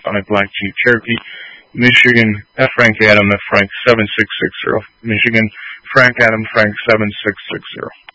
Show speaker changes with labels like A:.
A: 5 Black Jeep Cherokee. Michigan, F. Frank Adam, F. Frank 7660. Michigan, Frank Adam, Frank 7660.